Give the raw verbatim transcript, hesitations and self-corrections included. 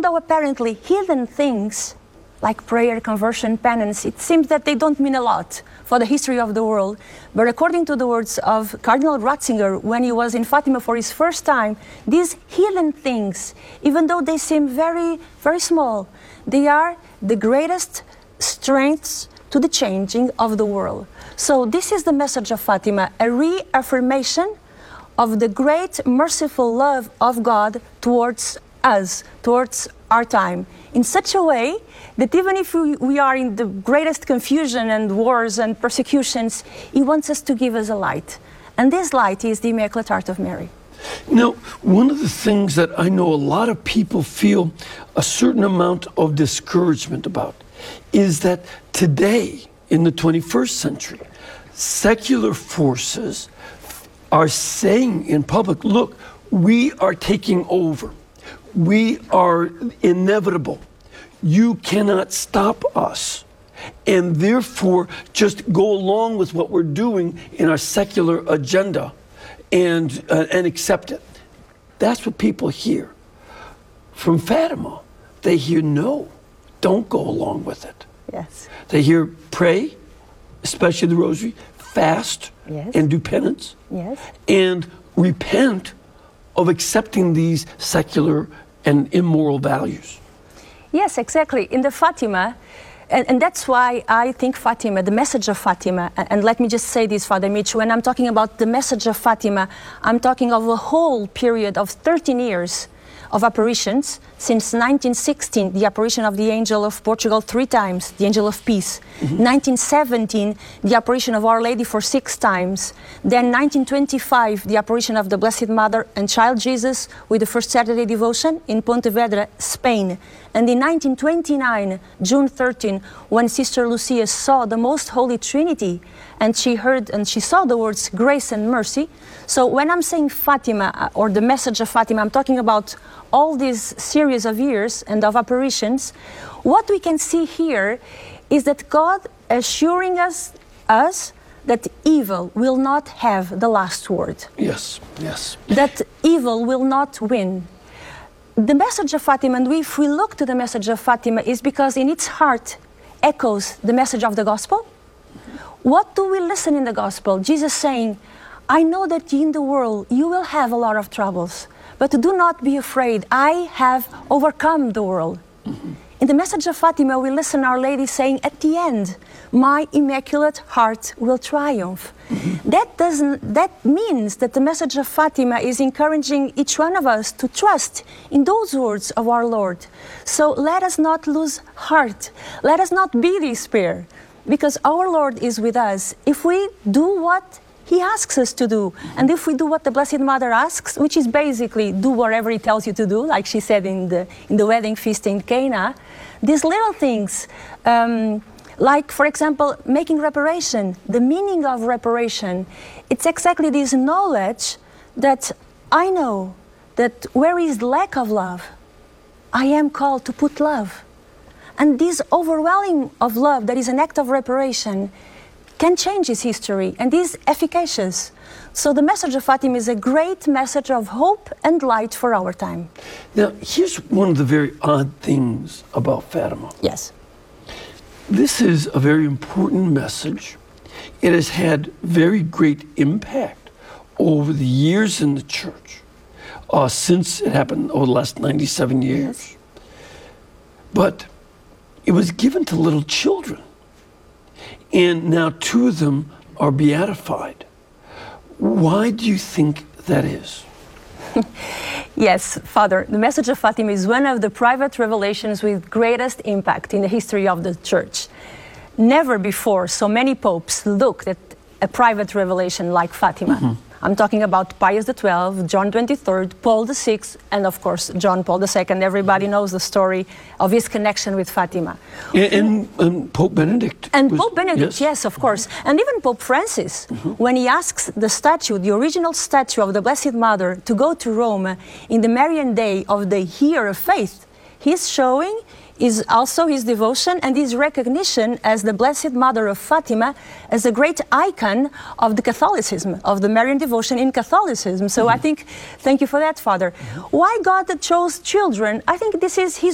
though apparently hidden things, like prayer, conversion, penance, it seems that they don't mean a lot for the history of the world. But according to the words of Cardinal Ratzinger, when he was in Fatima for his first time, these hidden things, even though they seem very, very small, they are the greatest strengths to the changing of the world. So this is the message of Fatima, a reaffirmation of the great merciful love of God towards us, towards our time, in such a way that even if we, we are in the greatest confusion and wars and persecutions, He wants us to give us a light. And this light is the Immaculate Heart of Mary. Now, one of the things that I know a lot of people feel a certain amount of discouragement about is that today, in the twenty-first century, secular forces are saying in public, look, we are taking over. We are inevitable. You cannot stop us. And therefore, just go along with what we're doing in our secular agenda and, uh, and accept it. That's what people hear. From Fatima, they hear no, don't go along with it. Yes. They hear pray, especially the rosary, fast, yes, and do penance, yes, and repent of accepting these secular and immoral values. Yes, exactly. In the Fatima, and, and that's why I think Fatima, the message of Fatima, and, and let me just say this, Father Mitch, when I'm talking about the message of Fatima, I'm talking of a whole period of thirteen years of apparitions, since nineteen sixteen, the apparition of the Angel of Portugal three times, the Angel of Peace. Mm-hmm. nineteen seventeen, the apparition of Our Lady for six times. Then nineteen twenty-five, the apparition of the Blessed Mother and Child Jesus with the First Saturday Devotion in Pontevedra, Spain. And in nineteen twenty-nine, June thirteenth, when Sister Lucia saw the Most Holy Trinity, and she heard and she saw the words grace and mercy. So when I'm saying Fatima, or the message of Fatima, I'm talking about all these series of years and of apparitions. What we can see here is that God assuring us, us that evil will not have the last word. Yes, yes. That evil will not win. The message of Fatima, and if we look to the message of Fatima, is because in its heart echoes the message of the gospel. What do we listen in the gospel? Jesus saying, I know that in the world you will have a lot of troubles, but do not be afraid. I have overcome the world. Mm-hmm. In the message of Fatima, we listen Our Lady saying, at the end, my Immaculate Heart will triumph. Mm-hmm. That doesn't, that means that the message of Fatima is encouraging each one of us to trust in those words of our Lord. So let us not lose heart. Let us not be despair, because our Lord is with us. If we do what He asks us to do, and if we do what the Blessed Mother asks, which is basically do whatever He tells you to do, like she said in the in the wedding feast in Cana, these little things, um, like for example, making reparation, the meaning of reparation, it's exactly this knowledge that I know that where is lack of love, I am called to put love. And this overwhelming of love that is an act of reparation can change his history and is efficacious. So the message of Fatima is a great message of hope and light for our time. Now, here's one of the very odd things about Fatima. Yes. This is a very important message. It has had very great impact over the years in the church, uh, since it happened over the last ninety-seven years. Yes. But it was given to little children. And now two of them are beatified. Why do you think that is? Yes, Father, the message of Fatima is one of the private revelations with greatest impact in the history of the Church. Never before so many popes looked at a private revelation like Fatima. Mm-hmm. I'm talking about Pius the twelfth, John the twenty-third, Paul the sixth, and of course John Paul the second. Everybody knows the story of his connection with Fatima. And, and, and Pope Benedict. And was, Pope Benedict, yes, yes of course. Mm-hmm. And even Pope Francis, mm-hmm. when he asks the statue, the original statue of the Blessed Mother, to go to Rome in the Marian Day of the Year of Faith, he's showing is also his devotion and his recognition as the Blessed Mother of Fatima as a great icon of the Catholicism, of the Marian devotion in Catholicism. So mm-hmm. I think, thank you for that, Father. Mm-hmm. Why God chose children? I think this is his